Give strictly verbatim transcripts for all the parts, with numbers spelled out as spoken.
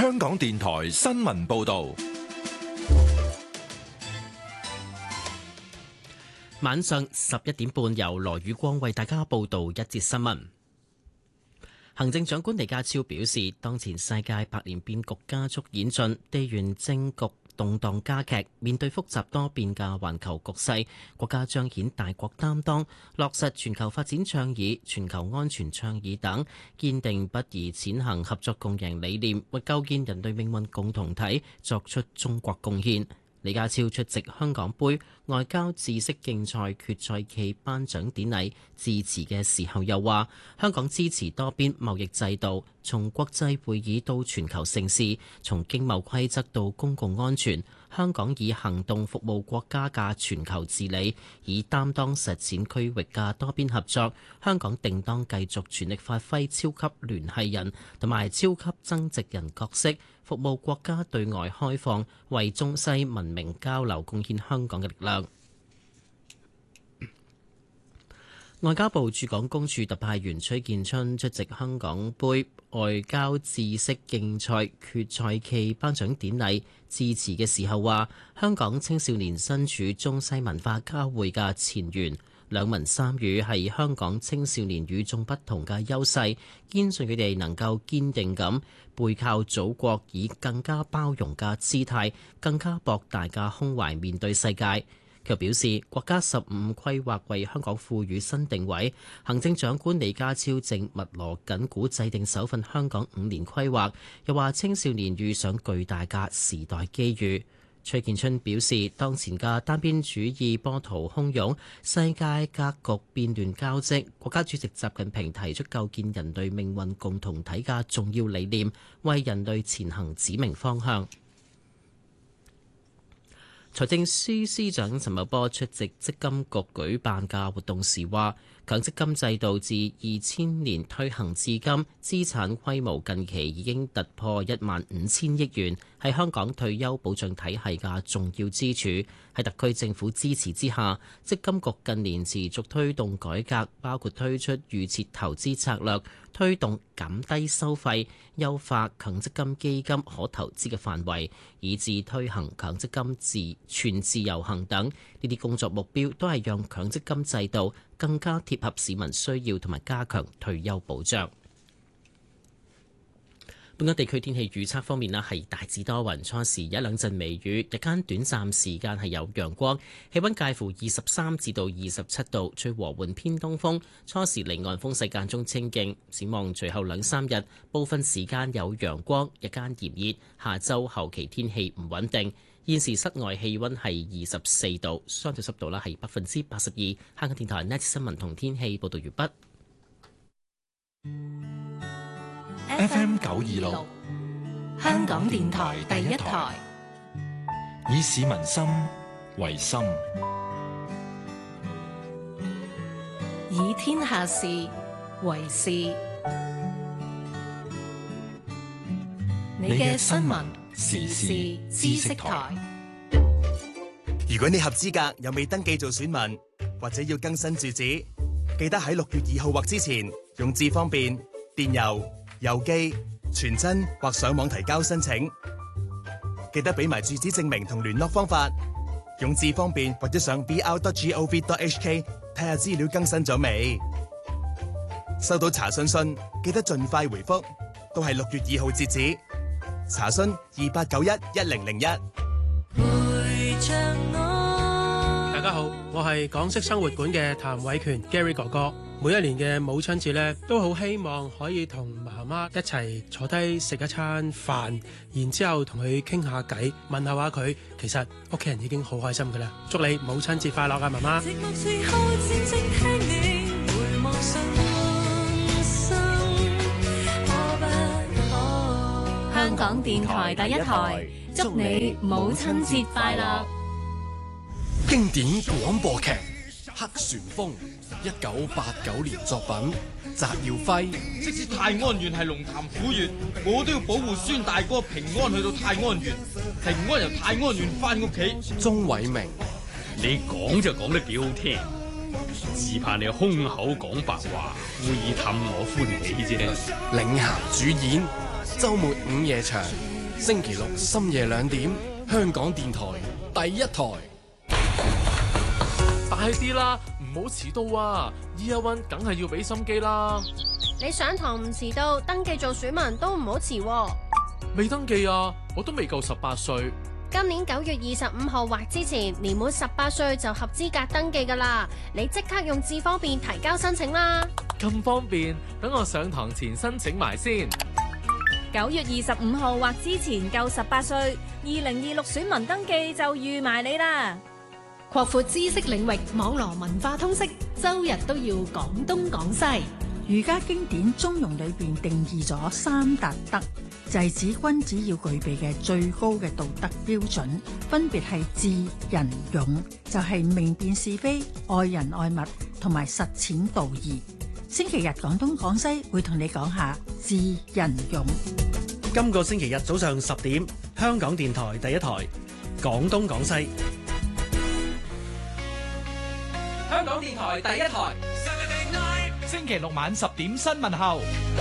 香港電台新聞報道。 晚上十一點半，由羅宇光為大家報道一節新聞。行政長官李家超表示，當前世界百年變局加速演進，地緣政局動盪加劇，面對複雜多變嘅環球局勢，國家彰顯大國擔當，落實全球發展倡議、全球安全倡議等，堅定不移踐行合作共贏理念，為構建人類命運共同體作出中國貢獻。李家超出席香港杯外交知識競賽決賽暨頒獎典禮致辭嘅時候又話，香港支持多邊貿易制度，從國際會議到全球盛事，從經貿規則到公共安全，香港以行動服務國家嘅全球治理，以擔當實踐區域嘅多邊合作。香港定當繼續全力發揮超級聯繫人同埋超級增值人角色，服務國家對外開放，為中西文明交流貢獻香港嘅力量。外交部駐港公署特派員崔建春出席香港杯外交知識競賽決賽暨頒獎典禮致辭嘅時候話，香港青少年身處中西文化交匯嘅前沿，兩文三語係香港青少年與眾不同嘅優勢，堅信佢哋能夠堅定咁背靠祖國，以更加包容嘅姿態、更加博大嘅胸懷面對世界。佢又表示，國家十五規劃為香港賦予新定位，行政長官李家超正密鑼緊鼓制定首份香港五年規劃。又話青少年遇上巨大嘅時代機遇。崔建春表示，當前嘅單邊主義波濤洶湧，世界格局變亂交織，國家主席習近平提出構建人類命運共同體嘅重要理念，為人類前行指明方向。財政司司長陳茂波出席積金局舉辦嘅活動時話，強積金制度自二千年推行至今，資產規模近期已經突破一萬五千億元，係香港退休保障體系嘅重要支柱。喺特區政府支持之下，積金局近年持續推動改革，包括推出預設投資策略，推動減低收費，優化強積金基金可投資嘅範圍，以至推行強積金自全自由行等。呢啲工作目標都係讓強積金制度更加貼合市民需要，同埋加強退休保障。本港地區天氣預測方面啦，係大致多雲，初時有一兩陣微雨，日間短暫時間係有陽光，氣溫介乎二十三至到二十七度，吹和緩偏東風，初時離岸風勢間中清勁。展望隨後兩三日，部分時間有陽光，日間炎熱，下週後期天氣唔穩定。現時室外氣溫係二十四度，相對濕度啦係百分之八十二。香港電台 Net 新聞同天氣報道完畢。 F M 九二六， 香港電台第一台， 以市民心為心， 以天下事為事。你嘅新聞時事知識台。 如果你合資格又未登記做選民，或者要更新住址，記得喺六月二號或之前用智方便、電郵、郵寄、傳真或上網提交申請。記得俾埋住址證明同聯絡方法。用智方便或者上 b r dot gov dot h k 睇下資料更新咗未。收到查詢信記得盡快回覆，都係六月二號截止。查詢二八九一一零零一。 大家好，我係港式生活館嘅譚偉權 Gary 哥哥。每一年嘅母親節呢，都好希望可以同媽媽一齊坐低食一餐飯，然之後同佢傾下偈，問候下佢。其實屋企人已經好開心噶啦。祝你母親節快樂啊，媽媽！ 香港電台第一台，祝你母親節快樂！ 經典廣播劇《黑旋風》，一九八九年作品，翟耀輝。 即使泰安縣係龍潭虎穴，我都要保護孫大哥平安去到泰安縣，平安由泰安縣翻屋企。 鍾偉明。 你講就講得幾好聽，只怕你空口講白話，故意氹我歡喜啫。 領銜主演，周末午夜場， 星期六深夜兩點，香港電台第一台。 快啲啦，唔好遲到啊 ！Year One 梗係要俾心機啦。 你上堂唔遲到，登記做選民都唔好遲喎。 未登記啊，我都未夠十八歲。 今年九月二十五號或之前，年滿十八歲就合資格登記㗎喇。你即刻用智方便提交申請啦。 咁方便，等我上堂前申請埋先。 九月二十五號或之前夠十八歲，二零二六選民登記就預埋你啦。 擴闊知識領域，網羅文化通識，周日都要講東講西。 儒家經典《中庸》裏邊定義咗三達德，就係指君子要具備嘅最高嘅道德標準，分別係智、仁、勇，就係明辨是非、愛人愛物同埋實踐道義。星期日講東講西會同你講下智、仁、勇。 今個星期日早上十點，香港電台第一台講東講西。 香港電台第一台， 星期六晚十點新聞後。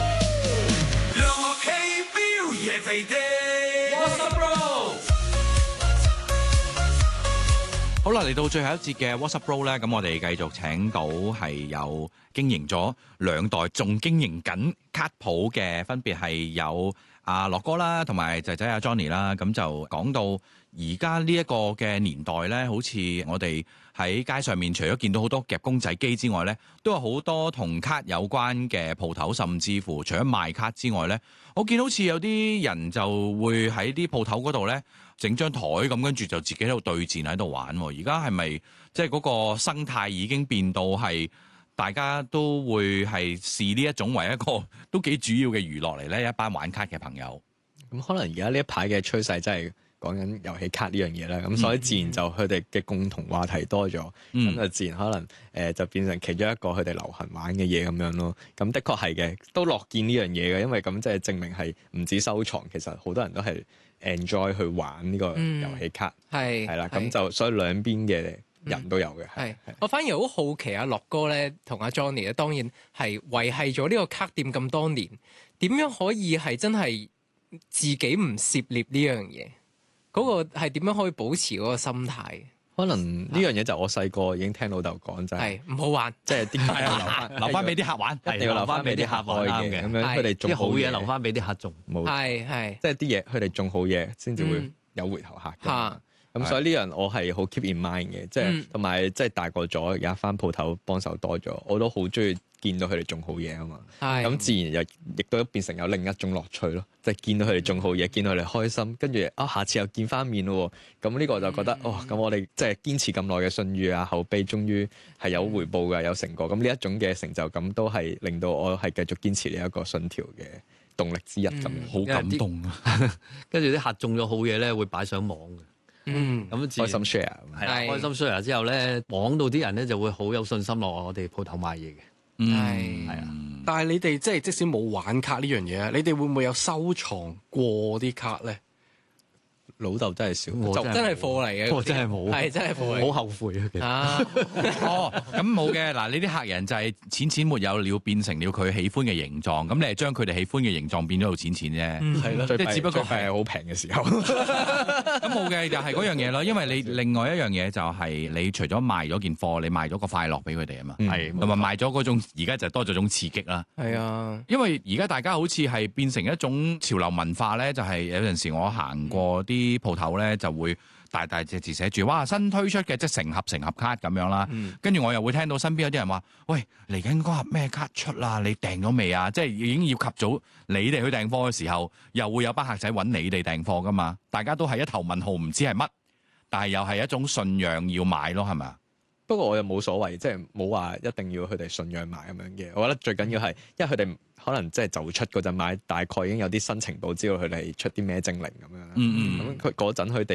好啦，嚟到最後一節嘅 What's Up Bro 咧，咁我哋繼續請到係有經營咗兩代，仲經營緊卡鋪嘅，分別係有阿樂哥啦，同埋仔仔阿 Johnny 啦。咁就講到而家呢一個嘅年代咧，好似我哋喺街上面除咗見到好多夾公仔機之外咧，都有好多同卡有關嘅鋪頭，甚至乎除咗賣卡之外咧，我見好似有啲人就會喺啲鋪頭嗰度咧整張台咁，跟住就自己喺度對戰喺度玩。而家係咪即係嗰個生態已經變到係大家都會係視呢一種為一個都幾主要嘅娛樂嚟咧？一班玩卡嘅朋友， 咁可能而家呢一排嘅趨勢真係講緊遊戲卡呢樣嘢啦，咁所以自然就佢哋嘅共同話題多咗，咁、嗯、就自然可能誒、呃、就變成其中一個佢哋流行玩嘅嘢咁樣咯。咁的確係嘅，都樂見呢樣嘢嘅，因為咁即係證明係唔止收藏，其實好多人都係 enjoy 去玩呢個遊戲卡，係係啦，咁就所以兩邊嘅人都有嘅。係、 嗯，我反而好好奇阿樂哥咧同阿 Johnny 咧，當然係維繫咗呢個卡店咁多年，點樣可以係真係自己唔涉獵呢樣嘢？嗰、那個係點樣可以保持嗰個心態？ 可能呢樣嘢就我細個已經聽老豆講，就係唔好玩， 即係啲留翻留翻俾啲客玩， 一定要留翻俾啲客玩嘅。咁樣佢哋種好嘢留翻俾啲客種，冇係係， 即係啲嘢佢哋種好嘢先至會有回頭客嘅。咁、嗯、所以呢樣我係好 keep in mind 嘅，即係同埋即係大個咗，而家翻鋪頭幫手多咗，我都好中意見到佢哋種好嘢啊嘛。咁自然又亦都變成有另一種樂趣咯。即係見到佢哋種好嘢，見到佢哋開心，跟住啊，下次又見翻面咯。咁呢個就覺得、嗯、哦，咁我哋即係堅持咁耐嘅信譽啊、口碑，終於係有回報嘅，有成果。咁呢一種嘅成就感，都係令到我係繼續堅持呢一個信條嘅動力之一咁樣。好、嗯、感動啊！ 跟住啲客種咗好嘢咧，會擺上網嘅。 嗯， 咁開心 share 係啦，開心 share 之後咧，網度啲人咧就會好有信心落我哋鋪頭買嘢嘅。 嗯， 係啊。 但係你哋即係即使冇玩卡呢樣嘢，你哋會唔會有收藏過啲卡咧？ 老豆真係少， 就真係貨嚟嘅， 我真係冇， 係真係貨嚟， 好後悔啊！其實啊哦，咁冇嘅嗱，呢啲客人就係錢錢沒有了，變成了佢喜歡嘅形狀，咁你係將佢哋喜歡嘅形狀變咗做錢錢啫，係咯，即係只不過係好平嘅時候。咁冇嘅就係嗰樣嘢咯，因為你另外一樣嘢就係你除咗賣咗件貨，你賣咗個快樂俾佢哋啊嘛，係同埋賣咗嗰種而家就多咗種刺激啦。 係啊， 因為而家大家好似係變成一種潮流文化咧，就係、是、有陣時我行過啲鋪頭咧，就會大大隻字寫住哇新推出嘅即係成盒成盒卡咁樣啦。跟、嗯、住我又會聽到身邊有啲人話：喂，嚟緊嗰盒咩卡出啦？你訂咗未啊？即係已經要及早你哋去訂貨嘅時候，又會有班客仔揾你哋訂貨噶嘛？大家都係一頭問號，唔知係乜，但係又係一種信仰要買咯，係咪？ 不過我又冇所謂，即係冇話一定要佢哋信仰買咁樣嘅。我覺得最緊要係，因為佢哋可能即係就出嗰陣買，大概已經有啲新情報，知道佢哋出啲咩精靈咁樣。嗯嗯。咁佢嗰陣佢哋